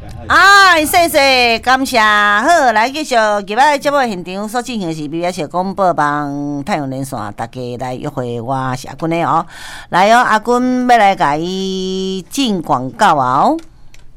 谢谢，感谢。好，来继续今摆节目现场所进行的是 BBS 广播网太阳连线，大家来约会我是阿君的哦。来哦，阿君要来甲伊进广告啊哦。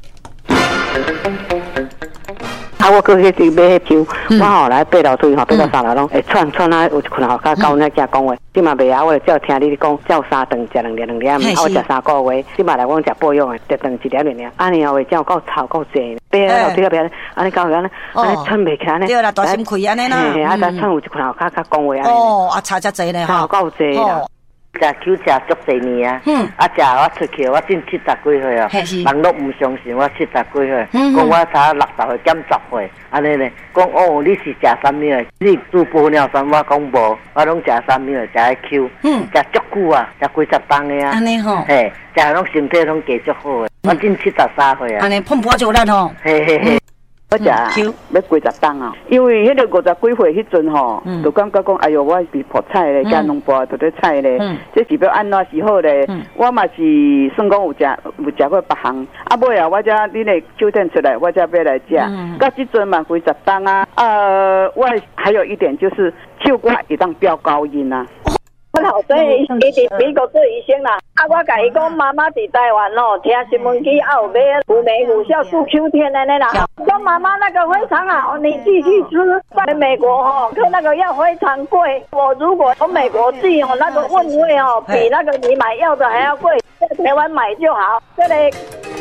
我过去去买迄票，我吼来爬楼梯吼，爬到3楼拢会喘啊，有一困吼，甲教阮遮讲话，即嘛袂晓，我就照听你讲，照3顿食2粒，我食3个月，即嘛来讲食保养的，一顿1粒，安尼后会照够臭够济，爬楼梯那边，安尼搞安尼喘袂起来呢。对啦， 大心亏安尼啦。 啊，再喘有一困吼，甲讲话安尼。 啊，差遮济咧吼。 够济啦。食酒食足侪年啊！食我出去，我真70几岁啊！人都唔相信我70几岁，讲我才60岁减10岁，安尼呢？讲哦，你是食啥物啊？你煮玻尿酸，我讲无，我拢食啥物啊？食迄 Q， 食足久啊，食几十磅的啊！安尼吼，嘿，食拢身体拢加足好的，我真73岁啊！ 安尼碰破就咱吼， 嘿嘿嘿。我食要几十档啊，因为迄个50几岁迄阵吼，就感觉讲，哎哟，我是泡菜咧，加农博都咧菜咧，这是要安怎是好咧？我嘛是算讲有食过别行，啊尾啊，我才你咧酒店出来，我才要来食，到即阵嘛几十档啊，我还有一点就是唱歌会当飙高音啊。我老仔伊伫美国做医生啦，我甲伊讲妈妈伫台湾哦，听新闻机有买有美有笑住 Q 天的啦。说妈妈那个非常好，你继续吃。在美国哦，可那个药非常贵。我如果从美国寄哦，那个运费哦，比那个你买药的还要贵。在台湾买就好，这里。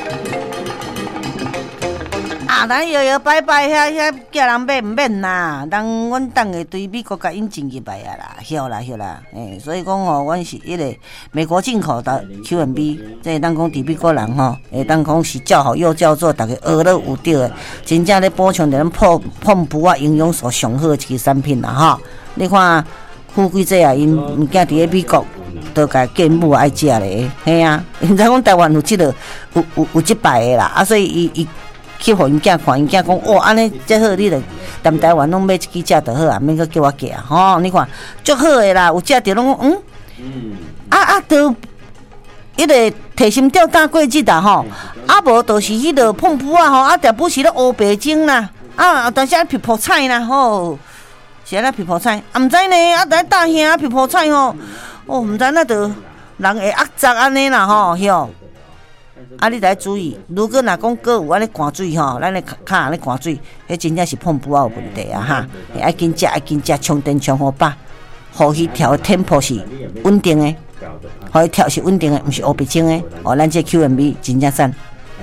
咱摇摇摆摆遐叫人买唔免啦，阮等下对美国甲引进入来啊啦，晓啦，所以讲吼，阮是迄个美国进口的 QMB， 这会当讲伫美国人吼，会当讲是叫好又叫做大家学了有对的，真正咧补充咱碰补啊营养素上好的一个产品啦吼。你看富贵这啊，因物件伫咧美国都甲建母爱食咧，嘿啊，因知讲台湾有即个有即摆的啦，所以伊。去互因囝看，因囝讲哦，安尼遮好，你著踮台湾拢买一支食就好啊，免阁叫我寄啊，吼！你看足好诶啦，有食着拢都迄个提心吊胆过日啦吼，无就是迄个碰布啊吼，特不是咧乌白精啦，但是皮泡菜啦吼，是咧皮泡菜，毋知呢，在大兄皮泡菜吼，毋知那着人会压杂安尼啦吼，哟。你得注意，如果若讲搁有安尼寒水吼，咱咧骹安尼寒水，迄真正是碰不有问题啊哈！爱紧食，充电充好饱，互伊调的 tempo 是稳定的，互伊调是稳定的，毋是乌白精的。咱这 QMB 真正赞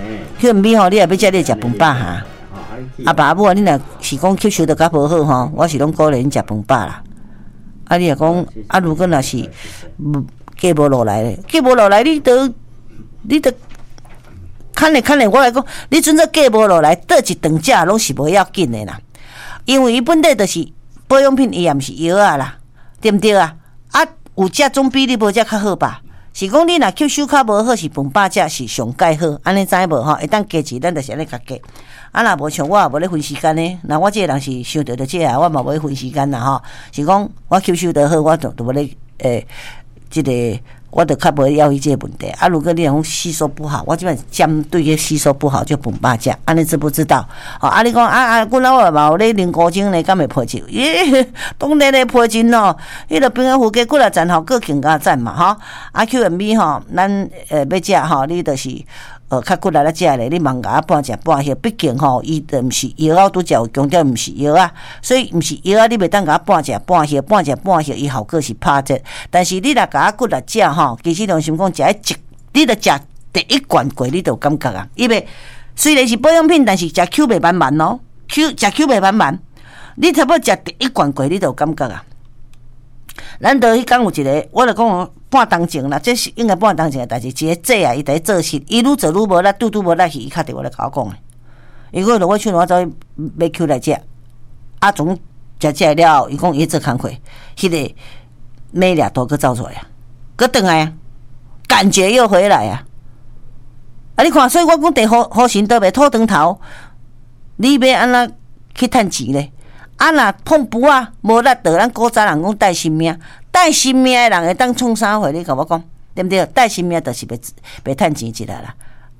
，QMB 吼，你若要食，你食饭饱哈。爸母啊，你若是讲吸收得较无好吼，我是拢鼓励你食饭饱啦。你若讲如果若是价无落来咧，你得。看咧，我来讲，你阵这价无落来，倒一顿食拢是无要紧的啦。因为伊本来就是保养品，伊也毋是药啊啦，对毋对啊？有食总比你无食较好吧？是讲你若吸收较无好，是饭饱食是上介好，安尼知无吼？会当加钱，咱就是安尼甲加。若无像我也无咧分时间呢。那我这个人是想到这个，我嘛无咧分时间啦吼。是讲我吸收得好，我就无咧这个。我就较无要伊这个问题如果你讲吸收不好，我基本针对个吸收不好就饭饱食，安尼知不知道？你讲阮老爸嘛有咧啉古精咧，敢会配酒？当然咧配酒咯，迄个平安附加骨力赞吼，更更加赞嘛吼。QMB 吼，咱要食吼，你就是较骨力咧食咧，你茫甲半食半歇，毕竟吼，伊就毋是药拄则有强调毋是药啊，所以毋是药你袂当甲半食半歇，伊效果是拍折。但是你若甲骨力食吼，其实良心讲，你著食第一罐过，你就感觉啊，因为虽然是保养品，但是食 Q 袂满满哦，食 Q 袂满满，你差不多食第一罐过，你就感觉啊。咱倒迄讲有一个，我著讲半当前啦，这是应该半当前的代志。一个姐啊，伊在做事，伊愈做愈无力，拄无力去，伊敲电话来甲我讲诶。伊讲落我手，我走去买 Q 来食，总食了后，伊讲伊做工课，迄个美俩都搁走出来啊，搁转来啊，感觉又回来啊。你看，所以我讲第好神倒袂土长头，你要安怎去趁钱咧？若碰不无力倒，咱古早人讲带性命，带性命的人会当创啥货？你甲我讲，对不对？带性命就是袂趁钱一啦啦。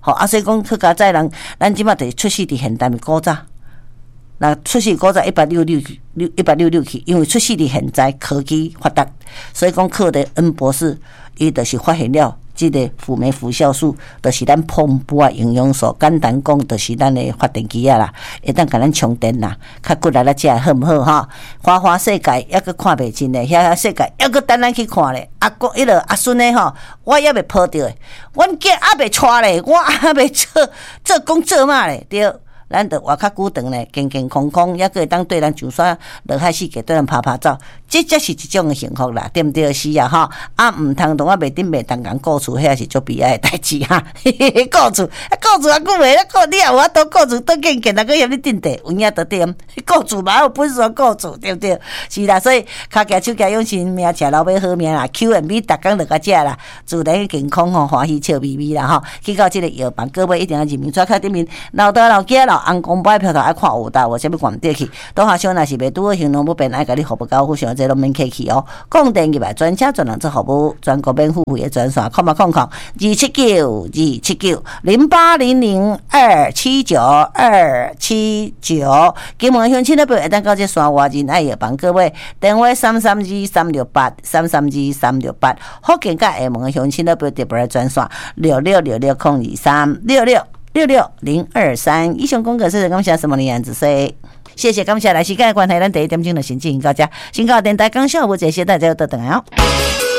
所以讲去加载人，咱即马得出世伫现代的古早。那出世古早166去，因为出世伫现在科技发达，所以讲靠的恩博士，伊就是发现了即个辅酶辅酵素，就是咱澎湃啊营养素，简单讲就是咱的发电机啊啦，会当甲咱充电啦，较骨力啦食好毋好哈？花世界抑佫看袂清咧，遐世界抑佫等咱去看咧。迄落阿孙诶吼，我抑未抱着诶，阮囝还未带咧，我还未做工做嘛咧，对。咱着活较久长咧，健健康康，抑个会当对咱上山落海世界对咱拍照，这才是一种幸福啦，对毋对？是啊，吼毋通同我袂顶袂当讲顾厝，遐是足悲哀诶代志哈。顾厝啊久袂，你也有法度顾厝，倒健健，若个嫌你顶地，有影得点。顾厝嘛有本事顾厝，对毋对？是啦，所以骹脚手脚用心命，食老尾好命啦。QMB 逐工落甲食啦，自然健康吼，欢喜笑眯眯啦吼。去到即个药房，各位一定要认明纸卡顶面，老大老囝老翁公摆票头爱看有大，我啥物管得去？倒下想若是袂拄好行动不便，爱甲你服务交付，想这拢免客气哦。讲电入来，专车专人做服务，全国免付费的专线，027279279279。金门乡亲的朋友，当到这线外人爱药房，各位电话332-368，332-368。福建甲厦门的乡亲的朋友，特别专线6666-023，6666-023。以上广告是感谢什么的样子说，谢谢感谢来时间的关系，咱第一点钟就先进行到这，先到电台讲笑无这些，大家都等来哦。